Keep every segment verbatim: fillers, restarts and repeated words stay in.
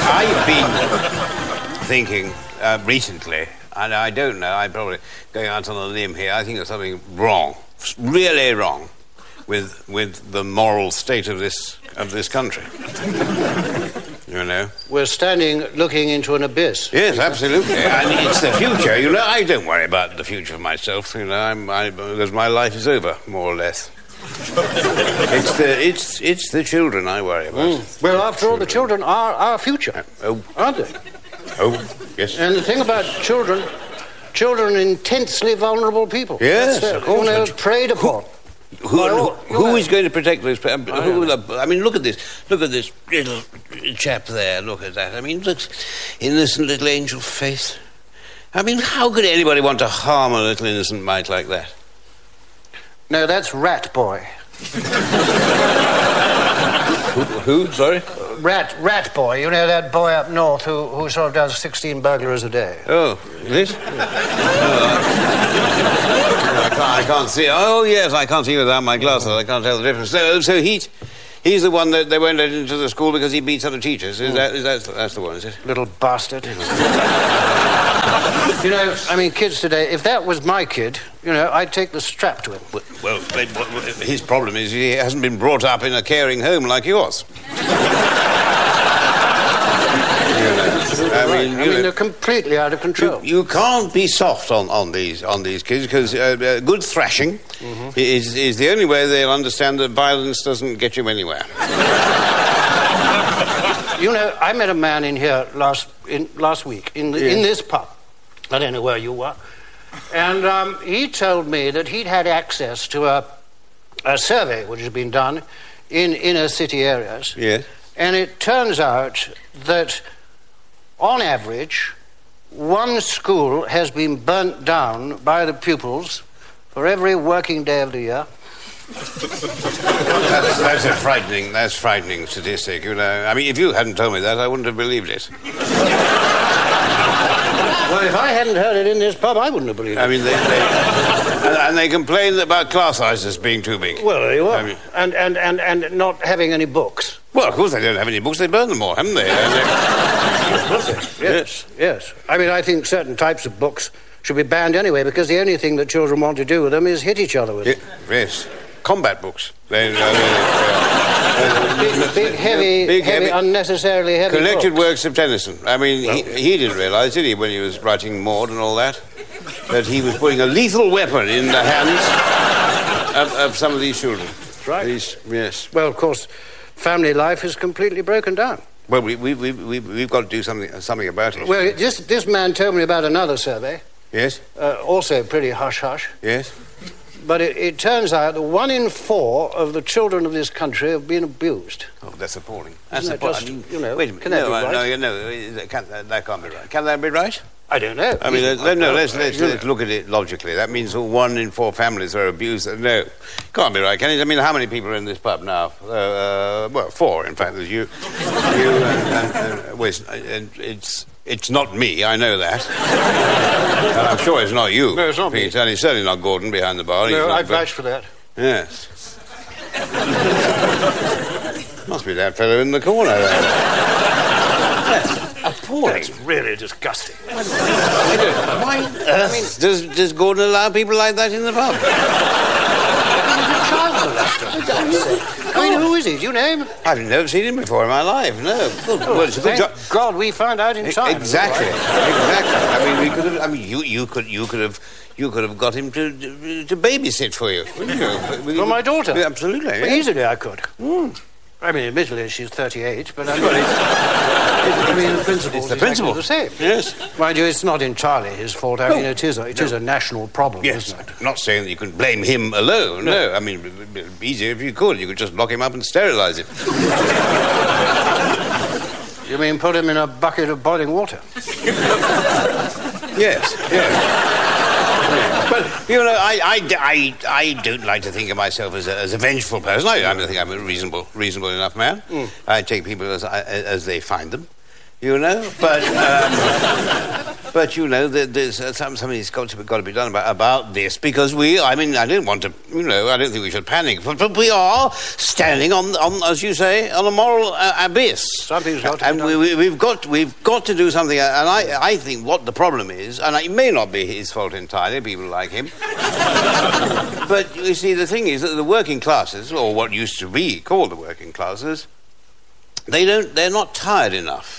I've been thinking uh, recently, and I don't know, I'm probably going out on a limb here, I think there's something wrong, really wrong, with with the moral state of this of this country. You know? We're standing looking into an abyss. Yes, absolutely. And it's the future, you know. I don't worry about the future myself, you know, I'm, I, because my life is over, more or less. it's the it's it's the children I worry about. Mm. Well, after all, the children are our future, uh, oh. aren't they? Oh, yes. And the thing about children, children are intensely vulnerable people. Yes, That's, uh, of course. You know, preyed upon. Who, who, who is going to protect those people? I, who, I mean, look at this. Look at this little chap there. Look at that. I mean, looks innocent little angel face. I mean, how could anybody want to harm a little innocent mite like that? No, that's Rat Boy. who, who? Sorry? Rat, Rat Boy. You know that boy up north who, who sort of does sixteen burglaries a day. Oh, this? oh, I, I, can't, I can't see. Oh, yes, I can't see without my glasses. I can't tell the difference. So, so he's, he's the one that they won't let into the school because he beats other teachers. Is mm. that, is that, that's the one, is it? Little bastard. You know, I mean, kids today, if that was my kid, you know, I'd take the strap to him. Well, well, his problem is he hasn't been brought up in a caring home like yours. I mean, I mean know, they're completely out of control. You, you can't be soft on, on these on these kids because uh, uh, good thrashing mm-hmm. is is the only way they'll understand that violence doesn't get you anywhere. You know, I met a man in here last in last week in the, yeah. in this pub. I don't know where you were, and um, he told me that he'd had access to a a survey which has been done in inner city areas. Yes. And it turns out that, on average, one school has been burnt down by the pupils for every working day of the year. that's, that's a frightening, that's frightening statistic, you know. I mean, if you hadn't told me that, I wouldn't have believed it. Well, if I hadn't heard it in this pub, I wouldn't have believed it. I mean, they... they and, and they complain about class sizes being too big. Well, there you are. I mean, and, and, and, and not having any books. Well, of course they don't have any books. They burn them all, haven't they? yes, yes, yes. I mean, I think certain types of books should be banned anyway because the only thing that children want to do with them is hit each other with yeah, them. Yes. Combat books. They, uh, uh, big, big, heavy, big, heavy, heavy, unnecessarily heavy collected books. works of Tennyson. I mean, well, he, he didn't realise, did he, when he was writing Maud and all that, that he was putting a lethal weapon in the hands of, of some of these children. That's right. These, yes. Well, of course, family life is completely broken down. Well, we, we, we, we, we've got to do something, something about it. Well, this, this man told me about another survey. Yes? Uh, also pretty hush-hush. Yes? But it, it turns out that one in four of the children of this country have been abused. Oh, that's appalling. That's Isn't that appalling. Just, you know, wait a minute. Can that no, be right? no, no, can, that can't be right. Can that be right? I don't know. I mean, let's, no, let's, let's, let's look at it logically. That means that one in four families are abused. No, can't be right, can it? I mean, how many people are in this pub now? Uh, uh, well, four, in fact. There's you, you, and, and, and, well, it's, and it's it's not me. I know that, and I'm sure it's not you. No, it's not Pete, me. And it's certainly not Gordon behind the bar. No, I vouch for that. Yes. Must be that fellow in the corner there. Yes. Appalling. That's really disgusting. Why on earth I mean, does, does Gordon allow people like that in the pub? I mean, who is he? Do you know him? I've never seen him before in my life, no. Well, well, it's a good thank job. God we found out in time. Exactly. Exactly. I mean, we could have... I mean, you, you could you could have... You could have got him to to babysit for you. Wouldn't you? For my daughter? Absolutely. Well, yeah. Easily I could. Mm. I mean, admittedly, she's thirty-eight, but I mean, it's, I mean the principle it's the principle. the same. Yes. Mind you, it's not entirely his fault. I no. mean, it is a, it no. is a national problem, yes. isn't it? I'm not saying that you can blame him alone. No. no. I mean, it'd be easier if you could. You could just lock him up and sterilise him. You mean put him in a bucket of boiling water? Yes, yes. But, you know, I, I, I, I don't like to think of myself as a, as a vengeful person. I, I think I'm a reasonable reasonable enough man. Mm. I take people as, as they find them, you know. But um, but you know, there, there's uh, some, something's got to, be, got to be done about, about this, because we, I mean, I don't want to, you know, I don't think we should panic, but, but we are standing on, on, as you say, on a moral uh, abyss. Something's got to and be done. We, we, we've got, we've got to do something, and I, I think what the problem is, and it may not be his fault entirely, people like him, but you see, the thing is that the working classes, or what used to be called the working classes, they don't, they're not tired enough.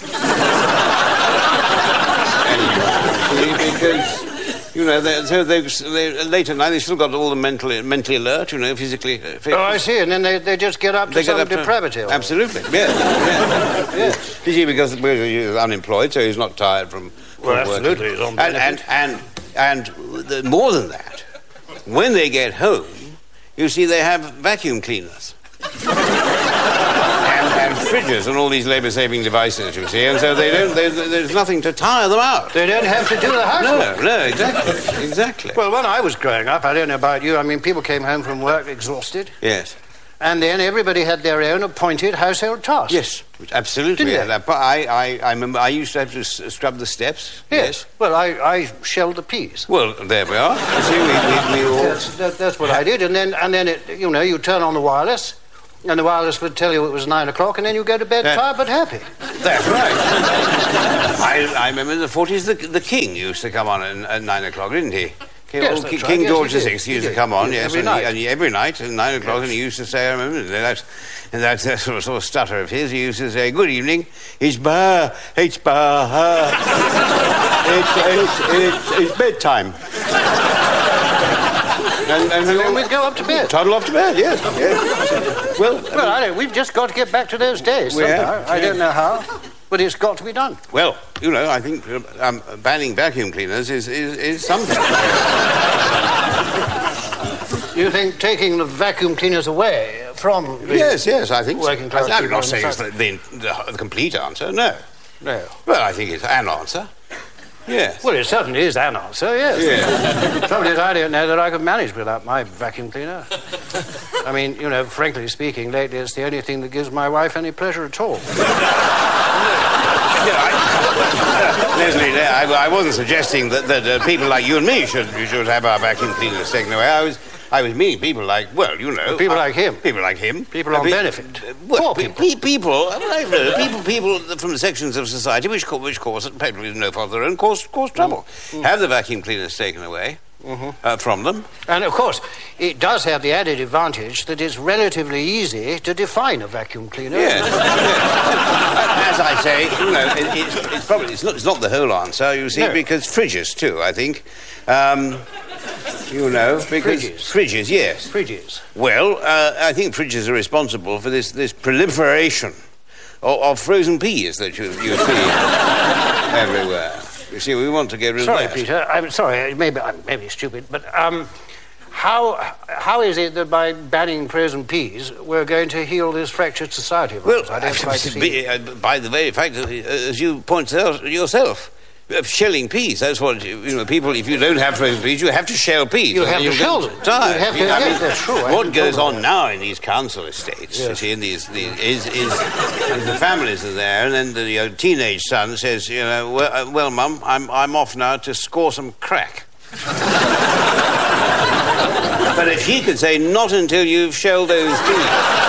Because, you know, they're, so they, they, late at night they've still got all the mentally, mentally alert, you know, physically. physically. Oh, I see, and then they, they just get up to they some get up depravity. To, absolutely, yeah. yeah. Yes. You see, because he's unemployed, so he's not tired from, from well, absolutely, working. he's on and, and, and, and the, more than that, when they get home, you see, they have vacuum cleaners. And fridges and all these labour-saving devices, you see, and so they don't. They, there's nothing to tire them out. They don't have to do the housework. No, no, exactly, exactly. Well, when I was growing up, I don't know about you. I mean, people came home from work exhausted. Yes. And then everybody had their own appointed household tasks. Yes, absolutely. Didn't they? I, I, I remember I used to have to s- scrub the steps. Yes. Yes. Well, I, I shelled the peas. Well, there we are. You see, we, we, we all. That's, that, that's what I did, and then and then it, you know, you turn on the wireless. And the wireless would tell you it was nine o'clock, and then you go to bed that, tired but happy. That's right. I, I remember in the forties, the, the King used to come on at, at nine o'clock, didn't he? King, Yes, old that's King, right. King Yes, George he the did. Sixth He used did. to come on, Yes, yes, every and, night. He, and he, every night at nine o'clock, Yes. and he used to say, I remember, and that, and that, that sort, of, sort of stutter of his, he used to say, "Good evening, it's bah, it's bah, it's, it's, it's, it's bedtime." And, and, And then we'd go up to bed. Toddle off to bed, yes. yes. Well, Well, I don't. We've just got to get back to those days We somehow. have, I yeah. don't know how, but it's got to be done. well, you know, I think um, banning vacuum cleaners is, is, is something. You think taking the vacuum cleaners away from the Yes, yes, I think so. working class I'm people not in saying it's South- the, the, the complete answer, no. No. Well, I think it's an answer. Yes. Well, it certainly is an answer, yes. Yeah. The trouble is, I don't know that I could manage without my vacuum cleaner. I mean, you know, frankly speaking, lately it's the only thing that gives my wife any pleasure at all. Yeah, I, Leslie, I, I wasn't suggesting that, that uh, people like you and me should should have our vacuum cleaners taken away. I was I was meaning people like, well, you know, People uh, like him. people like him, People on pe- benefit. uh, well, Poor pe- people. pe- people, I don't know, people, people from sections of society which ca- which cause, probably no fault of their own, cause cause trouble. Mm. Have the vacuum cleaners taken away. Mm-hmm. Uh, from them. And, of course, it does have the added advantage that it's relatively easy to define a vacuum cleaner. Yes. As I say, you know, it, it's, it's probably it's not, it's not the whole answer, you see, No. because fridges too, I think. Um, you know, because Fridges. fridges, yes. Fridges. Well, uh, I think fridges are responsible for this this proliferation of, of frozen peas that you you see everywhere. You see, we want to get rid Sorry, of that. Peter. I'm sorry. Maybe I'm maybe stupid, but um, how how is it that by banning frozen peas we're going to heal this fractured society of Well, ours? I don't quite see. be- uh, by the very fact that, uh, as you point out yourself, of shelling peas. That's what you know. People, if you don't have frozen peas, you have to shell peas. You have You'll to get shell them. tired. You have to- I yes, mean, that's true. I What hadn't goes thought of on that. now in these council estates, you Yes. see, in these, these is, is, is the families are there, and then the uh, teenage son says, you know, well, uh, well, Mum, I'm I'm off now to score some crack. But if he could say, not until you've shelled those peas,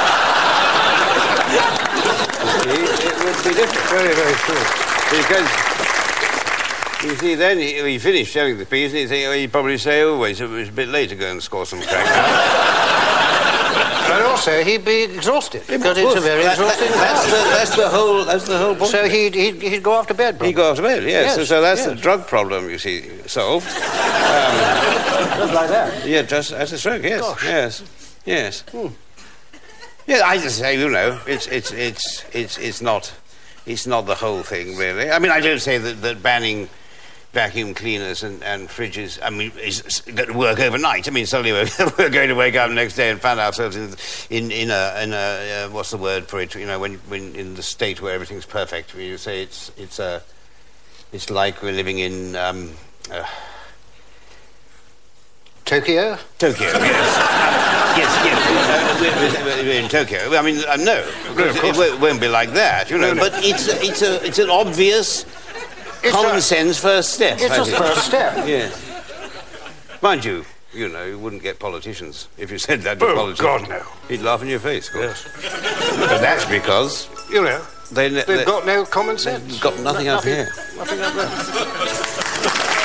it would be different. Very, very true. Because, you see, then he, he finished shelling the peas, and he'd, think, oh, he'd probably say, oh, wait, it was a bit late to go and score some crack. But also, he'd be exhausted because it's a very That- that- exhausting that's, task. the, that's the whole. That's the whole point. So he'd, he'd he'd go off to bed. he Probably. go off to bed. Yes. Yes, So, so that's the yes. drug problem. You see, solved. Just like that. Yeah, just as a stroke. Yes. Gosh. Yes. Yes. Hmm. Yeah, I just say, you know, it's it's it's it's it's not it's not the whole thing really. I mean, I don't say that, that banning vacuum cleaners and, and fridges, I mean, is, is going to work overnight. I mean, suddenly we're, we're going to wake up the next day and find ourselves in in, in a in a uh, what's the word for it? You know, when when in the state where everything's perfect. Where you say it's it's a it's like we're living in. Um, uh, Tokyo? Tokyo, yes. yes, yes. Uh, we're, we're, we're in Tokyo. I mean, uh, no, No, of it course. won't, won't be like that, you know. No, no. But it's a, it's a it's an obvious It's common a, sense first step. It's I a think. first step. Yeah. Mind you, you know, you wouldn't get politicians if you said that to Oh, politicians. God, no. He'd laugh in your face, of course. Yes. But that's because You know, they, they've they, got no common sense. got nothing No, up here. Nothing up there.